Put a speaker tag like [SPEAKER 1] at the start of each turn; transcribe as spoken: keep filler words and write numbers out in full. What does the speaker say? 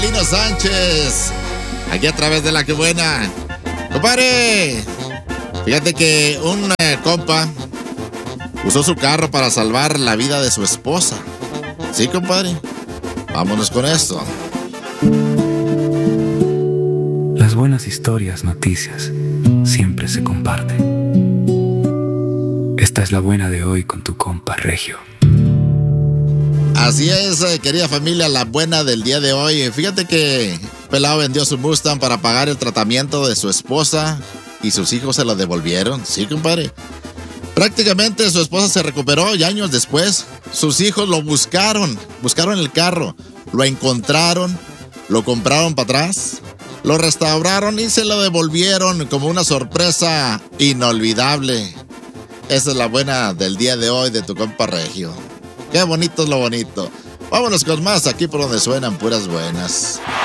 [SPEAKER 1] Lino Sánchez, aquí a través de La Que Buena. Compadre, fíjate que un eh, compa usó su carro para salvar la vida de su esposa. Sí, compadre. Vámonos con esto.
[SPEAKER 2] Las buenas historias, noticias, siempre se comparten. Esta es la buena de hoy con tu compa Regio.
[SPEAKER 1] Así es, eh, querida familia, la buena del día de hoy. Fíjate que Pelao vendió su Mustang para pagar el tratamiento de su esposa y sus hijos se lo devolvieron. Sí, compadre. Prácticamente su esposa se recuperó y años después sus hijos lo buscaron, buscaron el carro, lo encontraron, lo compraron para atrás, lo restauraron y se lo devolvieron como una sorpresa inolvidable. Esa es la buena del día de hoy de tu compa Regio. Qué bonito es lo bonito. Vámonos con más aquí por donde suenan puras buenas.